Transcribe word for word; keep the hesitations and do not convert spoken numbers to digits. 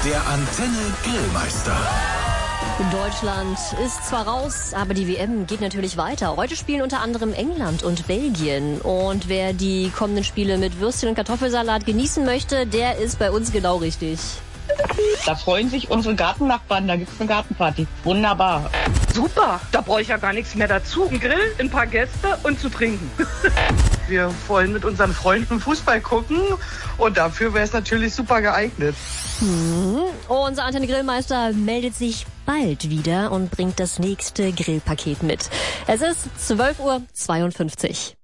Der Antenne Grillmeister. Deutschland ist zwar raus, aber die W M geht natürlich weiter. Heute spielen unter anderem England und Belgien. Und wer die kommenden Spiele mit Würstchen und Kartoffelsalat genießen möchte, der ist bei uns genau richtig. Da freuen sich unsere Gartennachbarn, da gibt's eine Gartenparty. Wunderbar. Super, da brauche ich ja gar nichts mehr dazu. Ein Grill, ein paar Gäste und zu trinken. Wir wollen mit unseren Freunden Fußball gucken und dafür wäre es natürlich super geeignet. Hm. Unser Antenne Grillmeister meldet sich bald wieder und bringt das nächste Grillpaket mit. Es ist zwölf Uhr zweiundfünfzig.